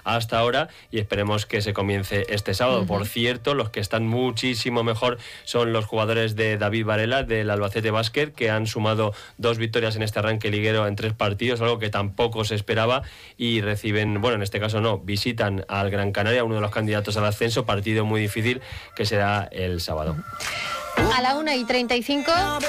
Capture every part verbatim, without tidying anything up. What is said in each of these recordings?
hasta ahora y esperemos que se comience este sábado. Uh-huh. Por cierto, los que están muchísimo mejor son los jugadores de David Varela del Albacete Basket, que han sumado dos victorias en este arranque liguero en tres partidos, algo que tampoco se esperaba, y reciben, bueno, en este caso no, visitan al Gran Canaria, uno de los candidatos al ascenso, partido muy difícil que será el sábado. A la una y treinta y cinco.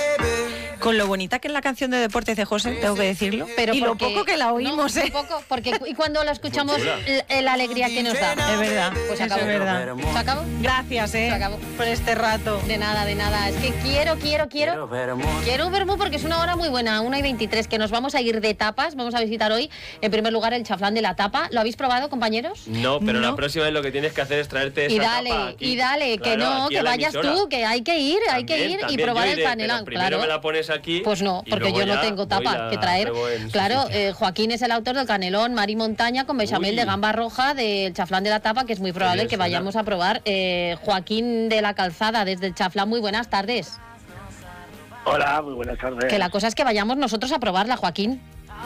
Con lo bonita que es la canción de deportes de José, tengo que decirlo. Pero y porque, lo poco que la oímos, no, ¿eh? Poco, porque y cuando la escuchamos, la, la alegría que nos da. Es verdad. Pues se acabó. Es verdad. ¿Se acabó? Gracias, ¿eh? Se acabó. Por este rato. De nada, de nada. Es que quiero, quiero, quiero. Quiero un vermú porque es una hora muy buena, una y veintitrés, que nos vamos a ir de tapas. Vamos a visitar hoy, en primer lugar, el Chaflán de la Tapa. ¿Lo habéis probado, compañeros? No, pero No. la próxima vez lo que tienes que hacer es traerte esa y dale, tapa aquí. Y dale, Claro, que no, que vayas emisora. tú, que hay que ir, hay También, que ir también. y probar Yo el iré, canelón. pero primero Claro. me la pones aquí. Pues no, porque yo no tengo tapa que traer. En Claro, eh, Joaquín es el autor del canelón Mari Montaña con bechamel Uy. de gamba roja del Chaflán de la Tapa, que es muy probable bien que suena. vayamos a probar. Eh, Joaquín de la Calzada, desde el Chaflán, muy buenas tardes. Hola, muy buenas tardes. Que la cosa es que vayamos nosotros a probarla, Joaquín.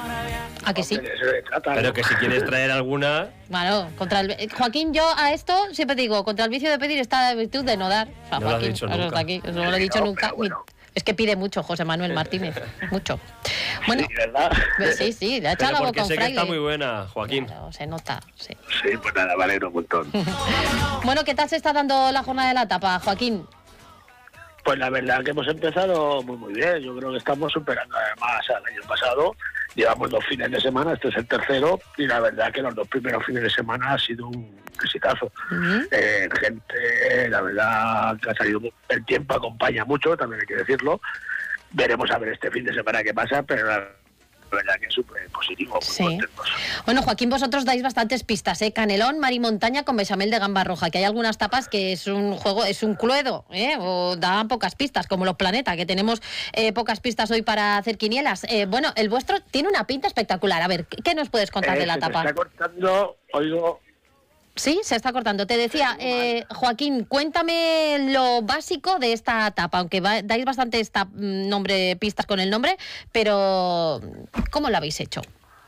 ¿A que sí? Hombre, eso se trata, Pero ¿no? que si quieres traer alguna... Bueno, contra el, eh, Joaquín, yo a esto siempre digo, contra el vicio de pedir está la virtud de no dar. O sea, No lo has Joaquín, dicho eso nunca. está aquí, eso no lo he dicho No, nunca. pero bueno. Es que pide mucho José Manuel Martínez, mucho. Bueno, Sí, ¿verdad? sí, sí, le ha Pero echado la porque boca sé un que está fraile. muy buena, Joaquín. Claro, se nota, sí. Sí, pues nada, vale un montón. Bueno, ¿qué tal se está dando la jornada de la tapa, Joaquín? Pues la verdad que hemos empezado muy muy bien. Yo creo que estamos superando además al año pasado. Llevamos dos fines de semana, este es el tercero, y la verdad que los dos primeros fines de semana ha sido un exitazo. Uh-huh. Eh, gente, la verdad que ha salido, el tiempo acompaña mucho, también hay que decirlo. Veremos a ver este fin de semana qué pasa, pero la verdad que es súper positivo, muy Sí. contentos. Bueno, Joaquín, vosotros dais bastantes pistas, ¿eh? Canelón, Mari Montaña con bechamel de gamba roja, que hay algunas tapas que es un juego, es un cluedo, ¿eh? O da pocas pistas, como los Planeta, que tenemos eh, pocas pistas hoy para hacer quinielas. Eh, bueno, el vuestro tiene una pinta espectacular. A ver, ¿qué, qué nos puedes contar Eh, de la se me tapa? está cortando, oigo... Sí, se está cortando. Te decía, eh, Joaquín, cuéntame lo básico de esta tapa, aunque va, dais bastantes tap, nombre, pistas con el nombre, pero ¿cómo lo habéis hecho?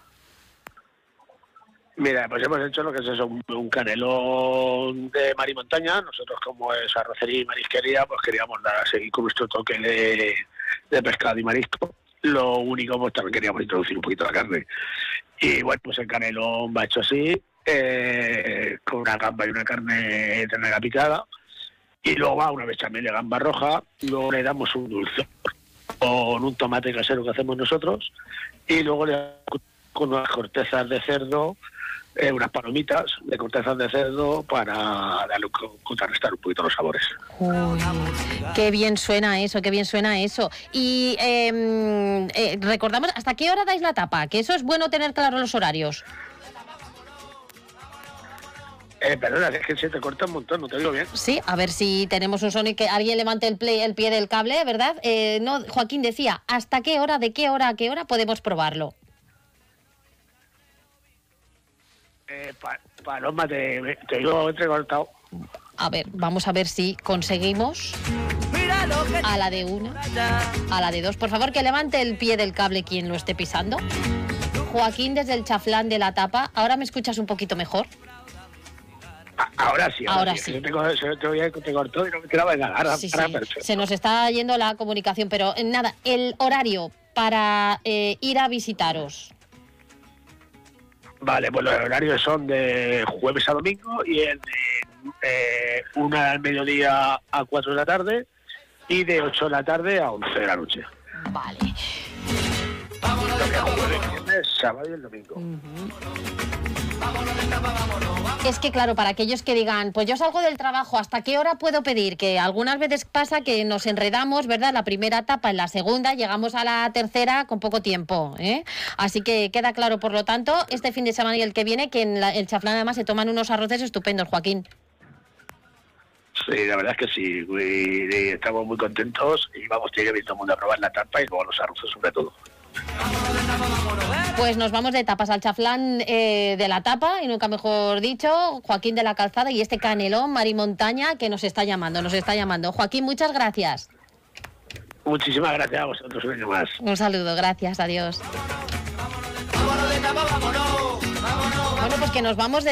Mira, pues hemos hecho lo que es eso, un, un canelón de mar y montaña. Nosotros, como es arrocería y marisquería, pues queríamos dar a seguir con nuestro toque de, de pescado y marisco. Lo único, pues también queríamos introducir un poquito la carne. Y bueno, pues el canelón va hecho así, eh, con una gamba y una carne ternera picada. Y luego va una bechamel de gamba roja. Luego le damos un dulce con un tomate casero que hacemos nosotros. Y luego le damos con unas cortezas de cerdo, eh, unas palomitas de cortezas de cerdo para darle un, contrarrestar un poquito los sabores. Uy, qué bien suena eso, qué bien suena eso. Y eh, eh, recordamos, ¿hasta qué hora dais la tapa? Que eso es bueno tener claro los horarios. Eh, perdona, es que se te corta un montón, no te digo bien. Sí, a ver si tenemos un sonido que alguien levante el, play, el pie del cable, ¿verdad? Eh, no, Joaquín decía, ¿hasta qué hora, de qué hora a qué hora podemos probarlo? Eh, pa, Paloma, te, te digo entrecortado. A ver, vamos a ver si conseguimos a la de una, a la de dos. Por favor, que levante el pie del cable quien lo esté pisando. Joaquín, desde el Chaflán de la Tapa. ¿Ahora me escuchas un poquito mejor? Ahora sí, ahora, Ahora sí. sí. Yo te, se te oía que te cortó y no me quedaba nada. Ahora, Sí, ahora sí. perfecto. Se nos está yendo la comunicación, pero eh, nada, el horario para eh, ir a visitaros. Vale, pues los horarios son de jueves a domingo y el de eh, una al mediodía a cuatro de la tarde y de ocho de la tarde a once de la noche. Vale. Lo que hago jueves, viernes, sábado y el domingo. Es que claro, para aquellos que digan, pues yo salgo del trabajo, ¿hasta qué hora puedo pedir? Que algunas veces pasa que nos enredamos, ¿verdad? La primera etapa, en la segunda, llegamos a la tercera con poco tiempo, ¿eh? Así que queda claro, por lo tanto, este fin de semana y el que viene, que en la, el Chaflán además se toman unos arroces estupendos, Joaquín. Sí, la verdad es que sí, y, y estamos muy contentos y vamos a ir a todo el mundo a probar la tapa y luego los arroces sobre todo. Pues nos vamos de tapas al Chaflán eh, de la Tapa, y nunca mejor dicho, Joaquín de la Calzada y este canelón Mari Montaña que nos está llamando, nos está llamando. Joaquín, muchas gracias. Muchísimas gracias a vosotros, un año más. Un saludo, gracias, adiós. Bueno, pues que nos vamos de